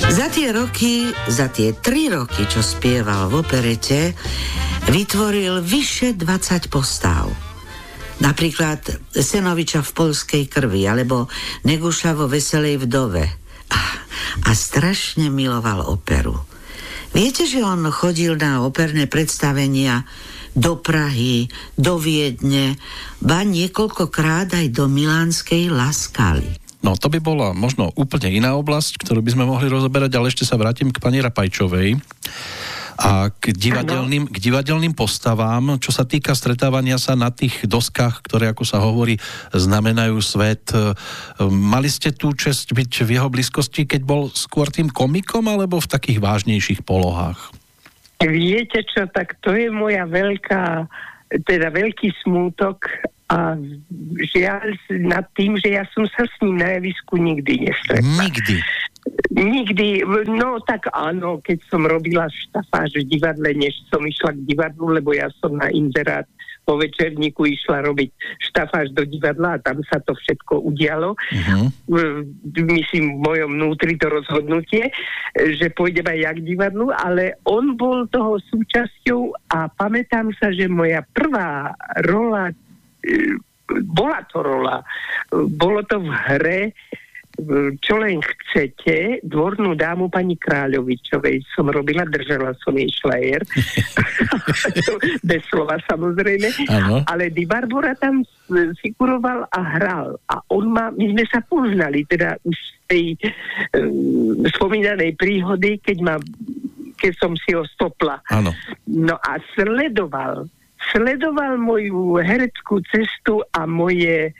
Za tie 3 roky, čo spieval v operete, vytvoril vyše 20 postáv. Napríklad Senoviča v Poľskej krvi, alebo Neguša vo Veselej vdove. A strašne miloval operu. Viete, že on chodil na operné predstavenia do Prahy, do Viedne, ba niekoľkokrát aj do milánskej La Scali. No, to by bola možno úplne iná oblasť, ktorú by sme mohli rozoberať, ale ešte sa vrátim k pani Rapajčovej a k divadelným postavám, čo sa týka stretávania sa na tých doskách, ktoré, ako sa hovorí, znamenajú svet. Mali ste tú česť byť v jeho blízkosti, keď bol skôr tým komikom, alebo v takých vážnejších polohách? Viete čo, tak to je moja veľký smútok a žiaľ nad tým, že ja som sa s ním na javisku nikdy nestretla. Nikdy, no tak áno, keď som robila štafáž v divadle, než som išla k divadlu, lebo ja som na inzerát po večerníku išla robiť štafáž do divadla a tam sa to všetko udialo. Myslím, v mojom vnútri to rozhodnutie, že pôjdem aj ja k divadlu, ale on bol toho súčasťou a pamätám sa, že moja prvá rola bolo to v hre Čo len chcete, dvornú dámu pani Kráľovičovej som robila, držala som jej šlajer. Bez slova samozrejme. Ano. Ale Di Barbora tam figuroval a hral. A my sme sa poznali, teda už z tej spomínanej príhody, keď som si ho stopla. Ano. No a sledoval moju hereckú cestu a moje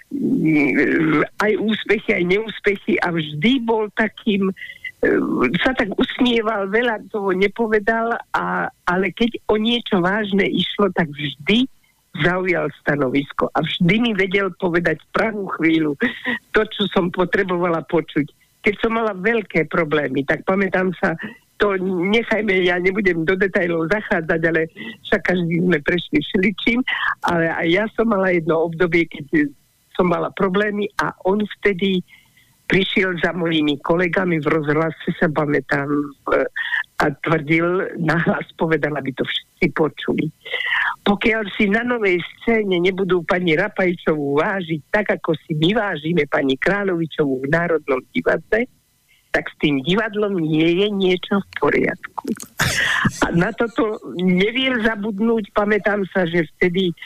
aj úspechy, aj neúspechy a vždy bol takým, sa tak usmieval, veľa toho nepovedal, ale keď o niečo vážne išlo, tak vždy zaujal stanovisko a vždy mi vedel povedať v pravú chvíľu to, čo som potrebovala počuť. Keď som mala veľké problémy, tak pamätám sa, to nechajme, ja nebudem do detailov zachádzať, ale však každý sme prešli všeličím, ale aj ja som mala jedno obdobie, keď som mala problémy a on vtedy prišiel za mojimi kolegami v rozhlase, sa pamätám, a tvrdil, nahlas povedal, aby to všetci počuli. Pokiaľ si na novej scéne nebudú pani Rapajčovú vážiť tak, ako si my vážime pani Kráľovičovú v Národnom divadle, tak s tým divadlom nie je niečo v poriadku. A na toto neviem zabudnúť. Pamätám sa, že vtedy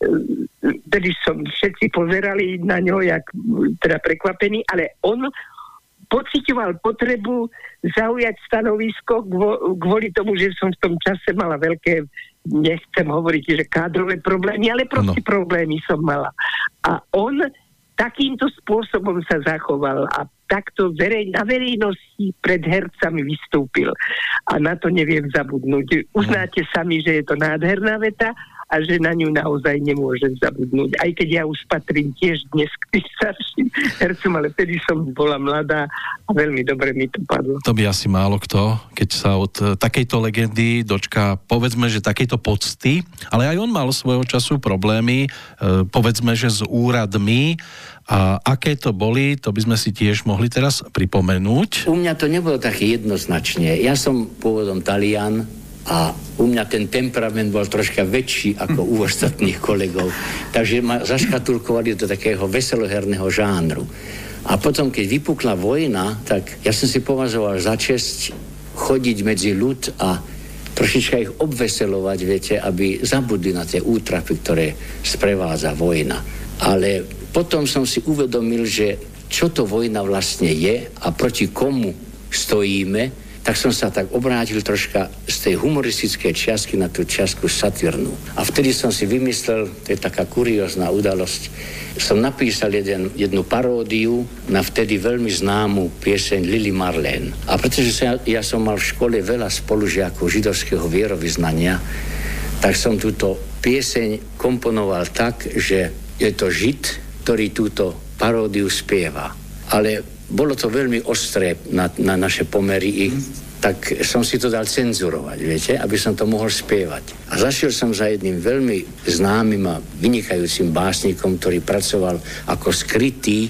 som všetci pozerali na ňo, jak teda prekvapený, ale on pociťoval potrebu zaujať stanovisko kvôli tomu, že som v tom čase mala veľké, nechcem hovoriť, že kádrové problémy, ale proste problémy som mala. A on takýmto spôsobom sa zachoval a takto na verejnosti pred hercami vystúpil. A na to neviem zabudnúť. Uznáte sami, že je to nádherná veta a že na ňu naozaj nemôžem zabudnúť. Aj keď ja už patrím tiež dnes k tým starším hercom, ale vtedy som bola mladá a veľmi dobre mi to padlo. To by asi málo kto, keď sa od takejto legendy dočká, povedzme, že takejto pocty, ale aj on mal svojho času problémy, povedzme, že s úradmi. A aké to boli, to by sme si tiež mohli teraz pripomenúť. U mňa to nebolo také jednoznačne. Ja som pôvodom Talian a u mňa ten temperament bol troška väčší ako u ostatných kolegov. Takže ma zaškatulkovali do takého veseloherného žánru. A potom, keď vypukla vojna, tak ja som si považoval za česť chodiť medzi ľud a trošička ich obveselovať, viete, aby zabudli na tie útrapy, ktoré sprevádza vojna. Ale potom som si uvedomil, že čo to vojna vlastne je a proti komu stojíme, tak som sa tak obrátil troška z tej humoristickej čiastky na tú čiastku satírnu. A vtedy som si vymyslel, to je taká kuriózna udalosť, som napísal jednu paródiu na vtedy veľmi známu pieseň Lili Marlene. A pretože ja som mal v škole veľa spolužiakov židovského vierovyznania, tak som túto pieseň komponoval tak, že je to Žid, ktorý túto paródiu spieva. Ale bolo to veľmi ostré na naše pomery, tak som si to dal cenzurovať, viete, aby som to mohol spievať. A zašiel som za jedným veľmi známym a vynikajúcim básnikom, ktorý pracoval ako skrytý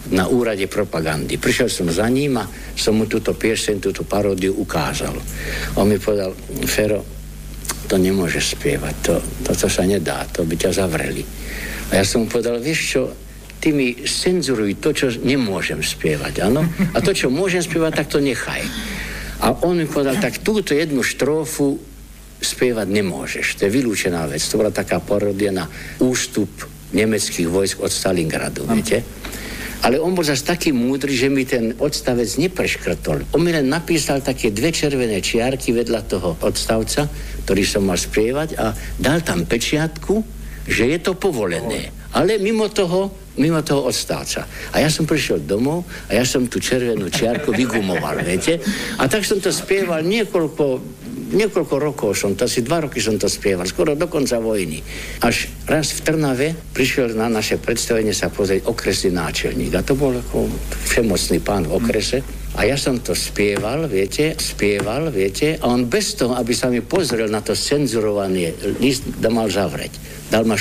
na úrade propagandy. Prišiel som za ním a som mu túto pieseň, túto paródiu ukázal. On mi povedal, Fero, to nemôžeš spievať, to sa nedá, to by ťa zavreli. A ja som mu povedal, vieš čo, ty mi cenzuruj to, čo nemôžem spievať, áno? A to, čo môžem spievať, tak to nechaj. A on mi povedal, tak túto jednu štrófu spievať nemôžeš, to je vylúčená vec. To bola taká paródia na ústup nemeckých vojsk od Stalingradu, viete? Ale on bol zase taký múdry, že mi ten odstavec nepreškrtol. On mi len napísal také 2 červené čiarky vedľa toho odstavca, ktorý som mal spievať a dal tam pečiatku, že je to povolené. Ale mimo toho odstavca. A ja som prišiel domov a ja som tú červenú čiarku vygumoval, viete? A tak som to spieval niekoľko rokov som to, asi 2 roky som to spieval, skoro do konca vojny. Až raz v Trnave prišiel na naše predstavenie sa pozrieť okresný náčelník. A to bol ako všemocný pán v okrese. A ja som to spieval, viete, a on bez toho, aby sa mi pozrel na to cenzurovaný list, mal zavrieť. Dal ma